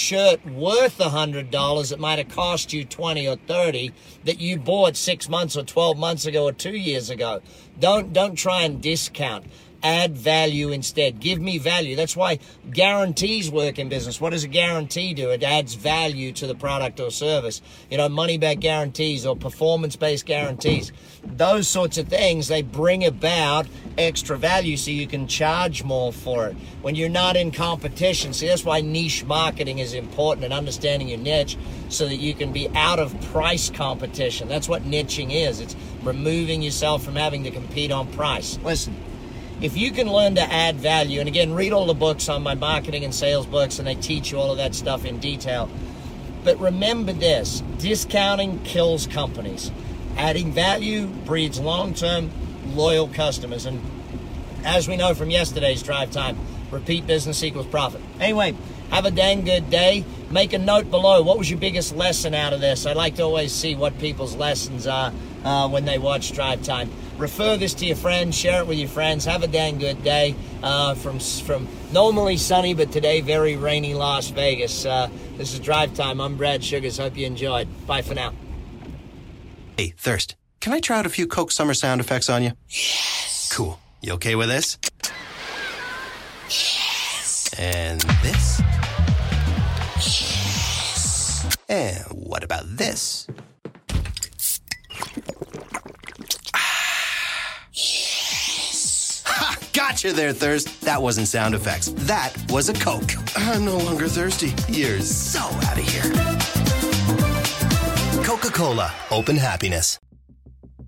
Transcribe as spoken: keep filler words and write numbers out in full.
shirt worth one hundred dollars, it might have cost you twenty or thirty that you bought six months or twelve months ago or two years ago. Don't, don't try and discount. Add value instead. Give me value. That's why guarantees work in business. What does a guarantee do? It adds value to the product or service. You know, money-back guarantees or performance-based guarantees. Those sorts of things, they bring about extra value so you can charge more for it. When you're not in competition, see, that's why niche marketing is important and understanding your niche so that you can be out of price competition. That's what niching is. It's removing yourself from having to compete on price. Listen. If you can learn to add value, and again, read all the books on my marketing and sales books, and they teach you all of that stuff in detail. But remember this, discounting kills companies. Adding value breeds long-term, loyal customers. And as we know from yesterday's Drive Time, repeat business equals profit. Anyway, have a dang good day. Make a note below. What was your biggest lesson out of this? I like to always see what people's lessons are uh, when they watch Drive Time. Refer this to your friends. Share it with your friends. Have a dang good day uh, from from normally sunny, but today very rainy Las Vegas. Uh, this is Drive Time. I'm Brad Sugars. Hope you enjoyed. Bye for now. Hey, Thirst, can I try out a few Coke Summer sound effects on you? Yes. Cool. You okay with this? Yes. And this? Yes. And what about this? Gotcha there, Thirst. That wasn't sound effects. That was a Coke. I'm no longer thirsty. You're so out of here. Coca-Cola. Open happiness.